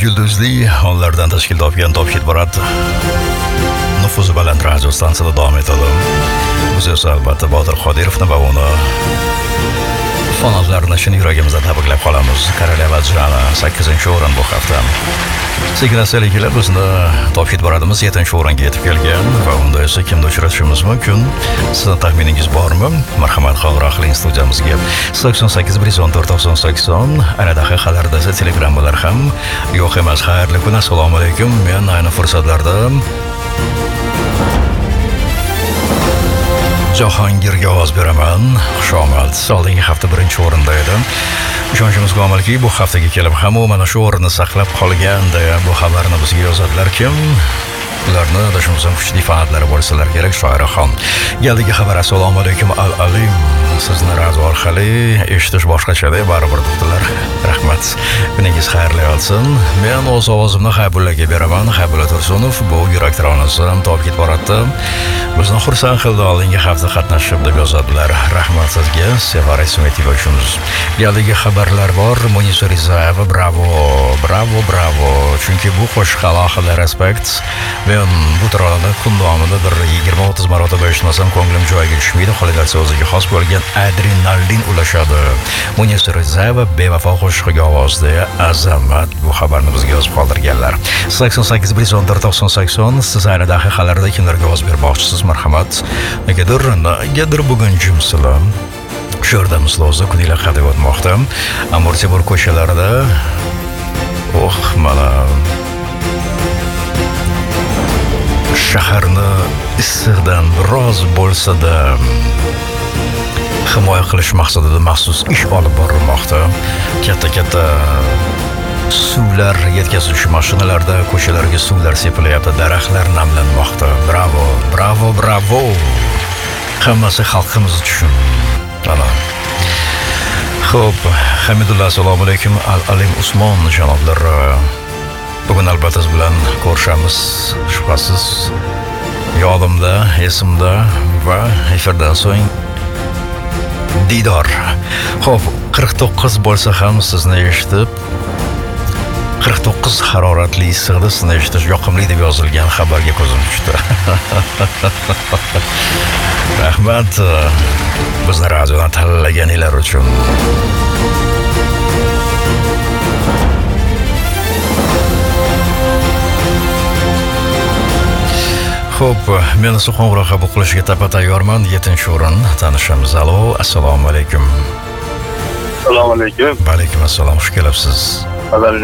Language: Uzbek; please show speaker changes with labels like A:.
A: yulduzli onlardan tashkil topgan Top Hit Parad nufuzi baland radio stansiyada davom etadi. Biz esa albatta Botir Qodirovni va uni fanatlarini chin yuragimizda tabriklab qolamiz. Koroleva Jana 8-o'rin bu hafta. Sekin-astalik bizni Top Hit Paradimiz 7-o'ringa yetib kelgan va unda esa kimni uchratishimiz mumkin? Sizning taxminingiz bormi? Marhamat, qo'ng'iroq qiling studiyamizga 88 114 90 ana daqiqalarda esa telegrammalar ham yo'q emas. Xayrli kun, assalomu alaykum. Men ayni fursatlarda Jahongirga ovoz beraman. Xushomad. Oldingi hafta 1-o'rinda edi. Ishonchimiz komilki, bu haftaga kelib ham u mana shu o'rinni saqlab qolgan deya bu xabarni bizga yozadilar. Kim? Ularni adashmasam kuchli fanatlari bo'lsalar kerak. Shoiraxon. Yaldagi xabar: assalomu alaykum al-alim. Sizni radio orqali eshitish boshqacha-da, baribir doktorlar. Rahmat. Kuningiz xayrli bo'lsin. Men o'z ovozimni Haybullaga beraman. Haybulla Tursunov bu yurak tironasi Top Hit Paradda bizni xursand qildi. Oldingi hafta qatnashib deb yozadilar. Rahmat sizga, Sevara Ismetova uchun. Yaldagi xabarlar bor. Munisa Rizayeva, bravo. Chunki bu qo'shiq alohida respekt. Men bu tironada kun davomida bir 20-30 marotaba eshitmasam ko'nglim joyiga tushmaydi. Qolaversa o'ziga xos bo'lgan adrenalin ulashadi. Munisa Rizayeva bevafo qo'shiqiga ovozda azamat bu xabarni bizga yozib qoldirganlar. 88 114 90 siz ayni daqiqalarda kimlarga ovoz bermoqchisiz? Marhamat. Negadir bugun jimsilar. Shu yerda misloza kunlar qadab o'tmoqda. Amurtebur ko'chalarida mana shaharni issiqdan biroz bo'lsa-da himoya qilish maqsadida maxsus ish olib borilmoqda. Katta suvlar yetkazuvchi mashinalarda ko'chalarga suvlar sepilyapti, daraxtlar namlanmoqda. Bravo. Hammasi xalqimiz uchun. Mana. Xo'p, Hamidulla, assalomu alaykum. Al-Alim Usmon janoblar. Bugun albatta siz bilan ko'rishamiz, shubhasiz. Yodimda, esimda va efirdan so'ng diydor. Xo'p, 49 bo'lsa ham sizni eshitib 49 haroratli issiqda sizni eshitish yoqimli deb yozilgan xabarga ko'zim tushdi. Rahmat bizni radiodan tanlaganinglar uchun. Xo'p, men esa qo'ng'iroq qabul qilishga tayyorman. 7-o'rin tanishamiz. Alo, assalomu alaykum.
B: Assalomu alaykum.
A: Va alaykum assalom. Xush kelibsiz.